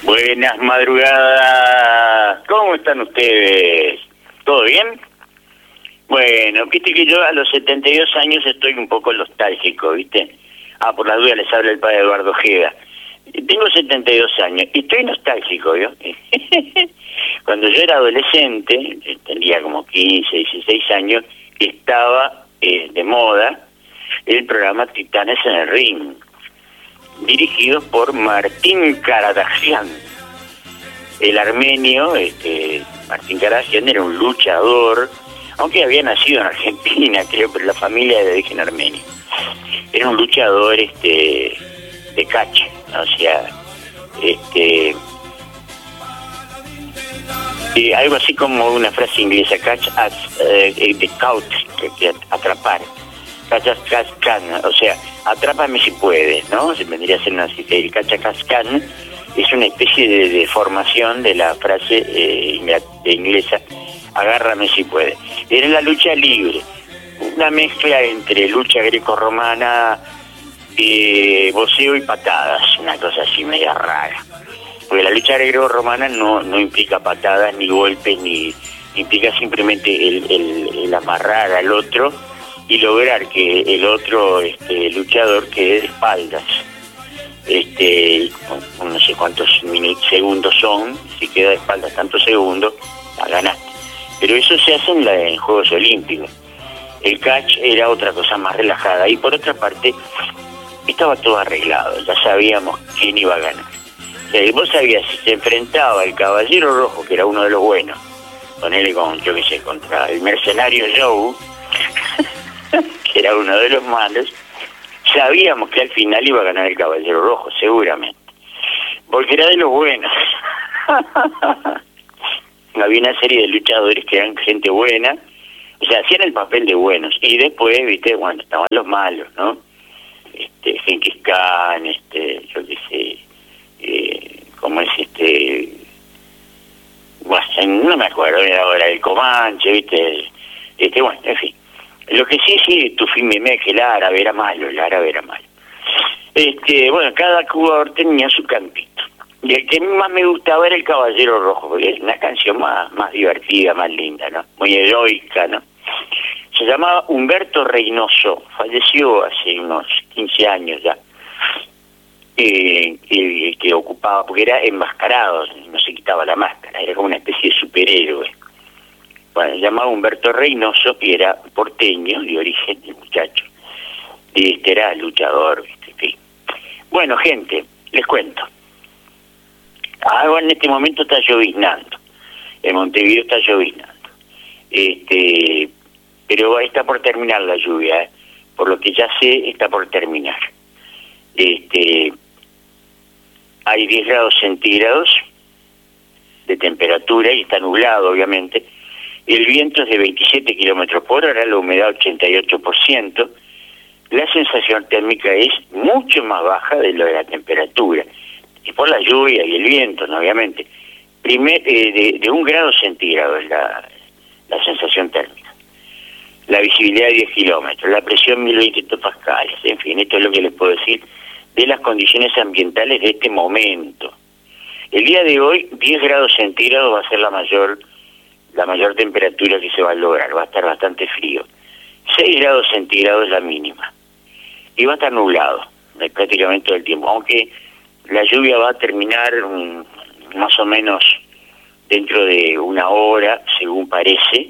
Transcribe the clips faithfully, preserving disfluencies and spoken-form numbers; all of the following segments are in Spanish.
Buenas madrugadas. ¿Cómo están ustedes? ¿Todo bien? Bueno, viste que yo a los setenta y dos años estoy un poco nostálgico, ¿viste? Ah, por las dudas les habla el padre Eduardo Ojeda. Tengo setenta y dos años y estoy nostálgico, ¿yo? Cuando yo era adolescente, tendría como quince, dieciséis años, estaba eh, de moda el programa Titanes en el Ring, dirigido por Martín Karadagian. El armenio, este, Martín Karadagian, era un luchador, aunque había nacido en Argentina, creo, pero la familia es de origen armenio. Era un luchador este, de catch, ¿no? O sea, este, eh, algo así como una frase inglesa, catch as uh, the couch, que, que atrapar. Cachacascan, o sea, atrápame si puedes, ¿no? Se vendría a ser una cita. El cachacascan es una especie de deformación de la frase eh, inglesa, agárrame si puedes. Era la lucha libre, una mezcla entre lucha greco-romana, eh, boxeo y patadas, una cosa así media rara. Porque la lucha greco-romana no, no implica patadas, ni golpes, ni implica simplemente el, el, el amarrar al otro y lograr que el otro este, luchador quede de espaldas. Este, con, no sé cuántos minutos, segundos son, si queda de espaldas tantos segundos, la ganaste. Pero eso se hace en, la, en Juegos Olímpicos. El catch era otra cosa más relajada. Y por otra parte, estaba todo arreglado, ya sabíamos quién iba a ganar. O sea, vos sabías si se enfrentaba el Caballero Rojo, que era uno de los buenos, ponele con, yo qué sé, contra el Mercenario Joe, que era uno de los malos, sabíamos que al final iba a ganar el Caballero Rojo, seguramente, porque era de los buenos. Había una serie de luchadores que eran gente buena, o sea, hacían el papel de buenos, y después, viste, bueno, estaban los malos, ¿no? Este, Genghis Khan, este, yo qué sé, eh, ¿cómo es este? Bueno, no me acuerdo ahora, el Comanche, viste, este, bueno, en fin. Lo que sí, sí, tu fin me que el árabe era malo, el árabe era malo. Este, bueno, cada jugador tenía su cantito. Y el que más me gustaba era el Caballero Rojo, porque es una canción más, más divertida, más linda, ¿no? Muy heroica, ¿no? Se llamaba Humberto Reynoso, falleció hace unos quince años ya. Eh, el que ocupaba, porque era enmascarado, no se quitaba la máscara, era como una especie de superhéroe. Bueno, se llamaba Humberto Reynoso y era porteño de origen, el muchacho. Este era luchador, ¿viste? En fin. Bueno, gente, les cuento. Ahora en este momento está lloviznando. En Montevideo está lloviznando. Este, pero está por terminar la lluvia, ¿eh? Por lo que ya sé, está por terminar. Este, hay diez grados centígrados de temperatura y está nublado, obviamente. El viento es de veintisiete kilómetros por hora, la humedad ochenta y ocho por ciento. La sensación térmica es mucho más baja de lo de la temperatura. Y por la lluvia y el viento, ¿no? Obviamente. Primer, eh, de, de un grado centígrado es la, la sensación térmica. La visibilidad de diez kilómetros, la presión mil veinte hectopascales. En fin, esto es lo que les puedo decir de las condiciones ambientales de este momento. El día de hoy, diez grados centígrados va a ser la mayor... la mayor temperatura que se va a lograr, va a estar bastante frío. seis grados centígrados es la mínima. Y va a estar nublado, prácticamente todo el tiempo. Aunque la lluvia va a terminar um, más o menos dentro de una hora, según parece,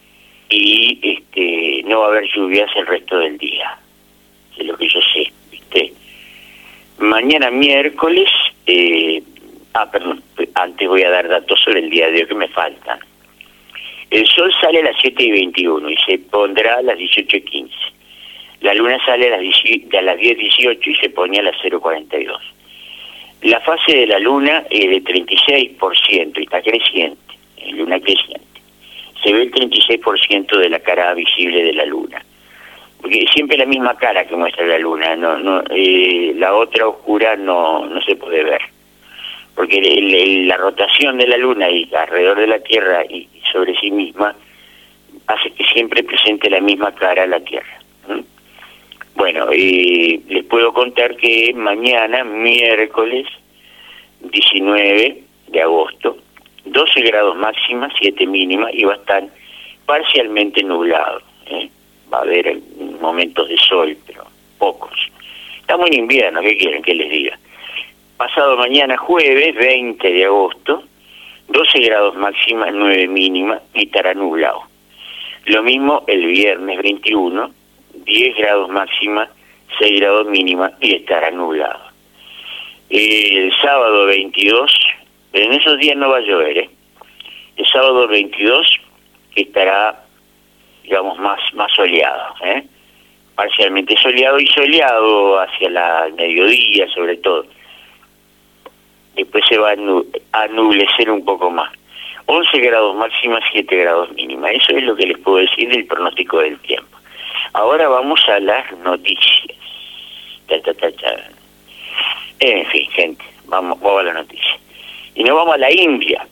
y este no va a haber lluvias el resto del día. Es lo que yo sé, ¿viste? Mañana miércoles, eh, ah, perdón, antes voy a dar datos sobre el día de hoy que me faltan. El sol sale a las siete y veintiuno y se pondrá a las dieciocho y quince. La luna sale a las, a las diez dieciocho y se pone a las cero cuarenta y dos. La fase de la luna es de treinta y seis por ciento y está creciente, es luna creciente. Se ve el treinta y seis por ciento de la cara visible de la luna. Porque siempre la misma cara que muestra la luna, no, no, eh, la otra oscura no, no se puede ver. Porque el, el, la rotación de la luna y alrededor de la Tierra y sobre sí misma hace que siempre presente la misma cara a la Tierra. ¿Mm? Bueno, eh, les puedo contar que mañana, miércoles, diecinueve de agosto, doce grados máxima, siete mínima, y va a estar parcialmente nublado, ¿eh? Va a haber momentos de sol, pero pocos. Estamos en invierno, ¿qué quieren que les diga? Pasado mañana jueves, veinte de agosto, doce grados máxima, nueve mínima, y estará nublado. Lo mismo el viernes veintiuno, diez grados máxima, seis grados mínima, y estará nublado. El sábado veintidós, pero en esos días no va a llover, ¿eh? El sábado veintidós estará, digamos, más, más soleado, ¿eh? Parcialmente soleado y soleado hacia la mediodía, sobre todo. Después se va a nublecer un poco más. once grados máxima, siete grados mínima. Eso es lo que les puedo decir del pronóstico del tiempo. Ahora vamos a las noticias. Ta, ta, ta, ta. En fin, gente, vamos, vamos a la noticia. Y nos vamos a la India.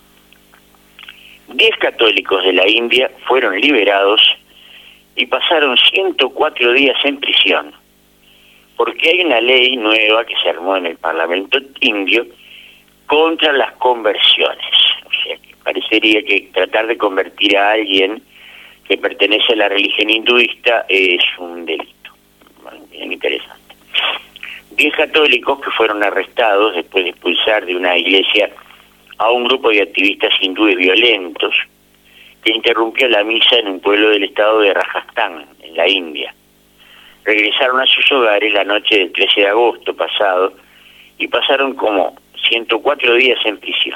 Diez católicos de la India fueron liberados y pasaron ciento cuatro días en prisión, porque hay una ley nueva que se armó en el Parlamento indio contra las conversiones. O sea, que parecería que tratar de convertir a alguien que pertenece a la religión hinduista es un delito. Bien interesante. Diez católicos que fueron arrestados después de expulsar de una iglesia a un grupo de activistas hindúes violentos que interrumpió la misa en un pueblo del estado de Rajasthan, en la India. Regresaron a sus hogares la noche del trece de agosto pasado y pasaron como ciento cuatro días en prisión.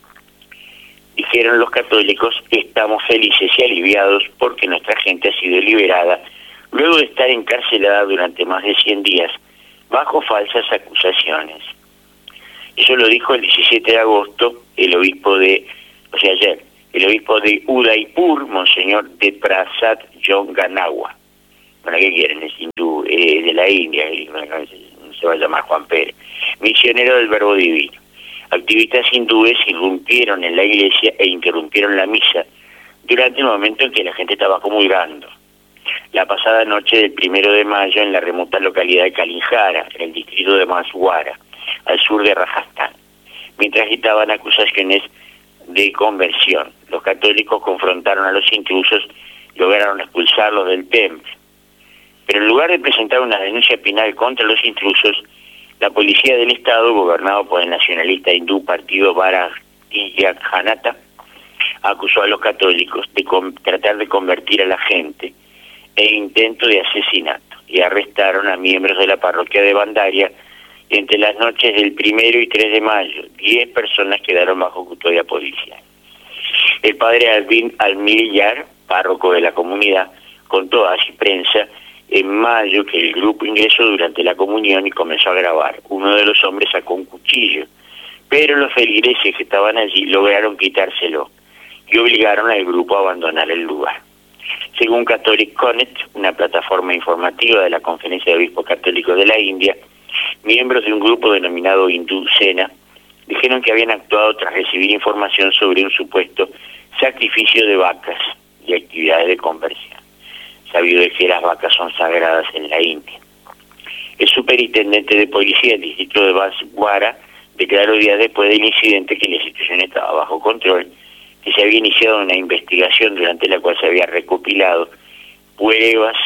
Dijeron los católicos: estamos felices y aliviados porque nuestra gente ha sido liberada luego de estar encarcelada durante más de cien días bajo falsas acusaciones. Eso lo dijo el diecisiete de agosto el obispo de, o sea, ayer, el obispo de Udaipur, Monseñor de Prasad Yonganawa. Bueno, ¿qué quieren? Es hindú, eh, de la India, no se va a llamar Juan Pérez. Misionero del Verbo Divino. Activistas hindúes irrumpieron en la iglesia e interrumpieron la misa durante el momento en que la gente estaba comulgando. La pasada noche del primero de mayo en la remota localidad de Kalinjara, en el distrito de Maswara, al sur de Rajasthan, mientras agitaban acusaciones de conversión. Los católicos confrontaron a los intrusos y lograron expulsarlos del templo. Pero en lugar de presentar una denuncia penal contra los intrusos, la policía del Estado, gobernado por el nacionalista hindú partido Bharatiya Janata, acusó a los católicos de tratar de convertir a la gente e intento de asesinato, y arrestaron a miembros de la parroquia de Bandaria. Entre las noches del primero y tres de mayo, diez personas quedaron bajo custodia policial. El padre Alvin Almillar, párroco de la comunidad, contó a prensa en mayo que el grupo ingresó durante la comunión y comenzó a grabar. Uno de los hombres sacó un cuchillo, pero los feligreses que estaban allí lograron quitárselo y obligaron al grupo a abandonar el lugar. Según Catholic Connect, una plataforma informativa de la Conferencia de Obispos Católicos de la India, miembros de un grupo denominado Hindú Sena dijeron que habían actuado tras recibir información sobre un supuesto sacrificio de vacas y actividades de conversión, sabido de que las vacas son sagradas en la India. El superintendente de policía del distrito de Banswara declaró días después del incidente que la situación estaba bajo control, que se había iniciado una investigación durante la cual se había recopilado pruebas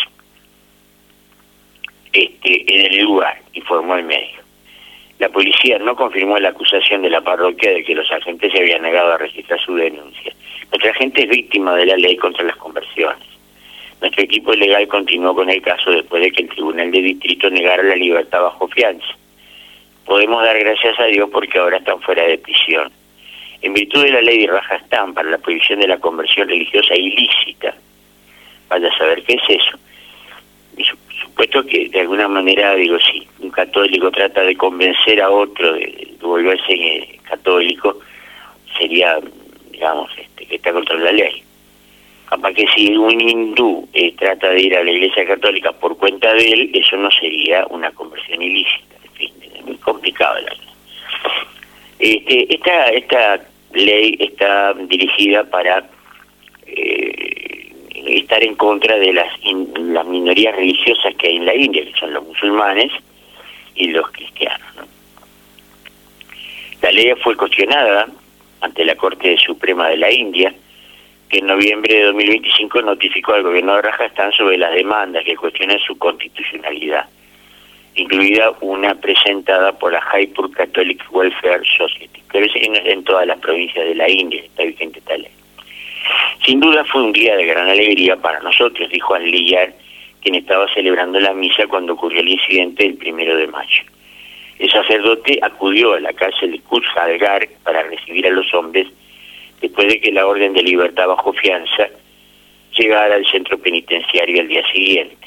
este, en el lugar, informó el medio. La policía no confirmó la acusación de la parroquia de que los agentes se habían negado a registrar su denuncia. Nuestra gente es víctima de la ley contra las conversiones. Nuestro equipo legal continuó con el caso después de que el Tribunal de Distrito negara la libertad bajo fianza. Podemos dar gracias a Dios porque ahora están fuera de prisión. En virtud de la ley de Rajasthan para la prohibición de la conversión religiosa ilícita, vaya a saber qué es eso. Y su, supuesto que de alguna manera, digo, si un católico trata de convencer a otro de, de volverse eh, católico, sería, digamos, este, que está contra la ley. Capaz que si un hindú eh, trata de ir a la iglesia católica por cuenta de él, eso no sería una conversión ilícita. En fin, es muy complicado la ley. Este, esta, esta ley está dirigida para eh, estar en contra de las, in, las minorías religiosas que hay en la India, que son los musulmanes y los cristianos, ¿no? La La ley fue cuestionada ante la Corte Suprema de la India, que en noviembre de dos mil veinticinco notificó al gobierno de Rajasthan sobre las demandas que cuestionan su constitucionalidad, incluida una presentada por la Jaipur Catholic Welfare Society. Pero ese no es en todas las provincias de la India, está vigente esta ley. Sin duda fue un día de gran alegría para nosotros, dijo Anliyar, quien estaba celebrando la misa cuando ocurrió el incidente el primero de mayo. El sacerdote acudió a la cárcel de Kuthalgarh para recibir a los hombres después de que la orden de libertad bajo fianza llegara al centro penitenciario al día siguiente.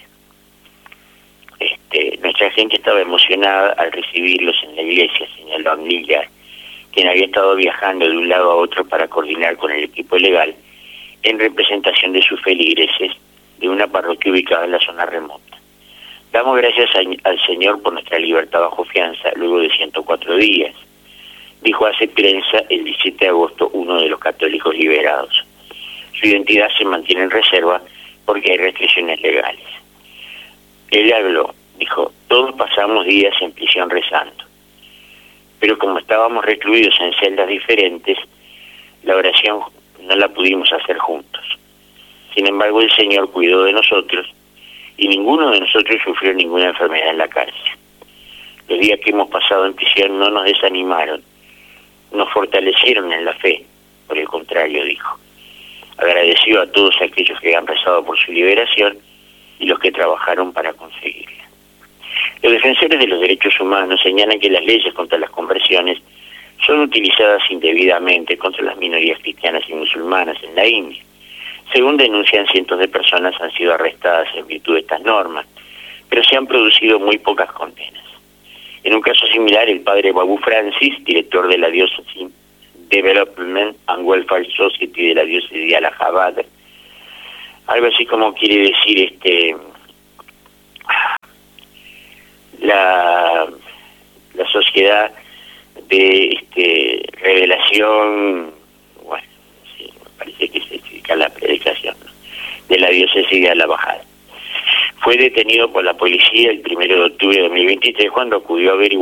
Este, nuestra gente estaba emocionada al recibirlos en la iglesia, señaló Anliyar, quien había estado viajando de un lado a otro para coordinar con el equipo legal en representación de sus feligreses de una parroquia ubicada en la zona remota. Damos gracias a, al Señor por nuestra libertad bajo fianza luego de ciento cuatro días, dijo hace prensa el diecisiete de agosto uno de los católicos liberados. Su identidad se mantiene en reserva porque hay restricciones legales. Él habló, dijo, todos pasamos días en prisión rezando, pero como estábamos recluidos en celdas diferentes, la oración no la pudimos hacer juntos. Sin embargo, el Señor cuidó de nosotros y ninguno de nosotros sufrió ninguna enfermedad en la cárcel. Los días que hemos pasado en prisión no nos desanimaron, nos fortalecieron en la fe, por el contrario, dijo. Agradeció a todos aquellos que han rezado por su liberación y los que trabajaron para conseguirla. Los defensores de los derechos humanos señalan que las leyes contra las conversiones son utilizadas indebidamente contra las minorías cristianas y musulmanas en la India. Según denuncian, cientos de personas han sido arrestadas en virtud de estas normas, pero se han producido muy pocas condenas. En un caso similar, el padre Babu Francis, director de la Diocese Development and Welfare Society de la diócesis de Allahabad, algo así como quiere decir este la la sociedad de este revelación, bueno, sí, me parece que se explica la predicación, ¿no?, de la diócesis de Allahabad. Fue detenido por la policía el primero de octubre de dos mil veintitrés cuando acudió a averiguar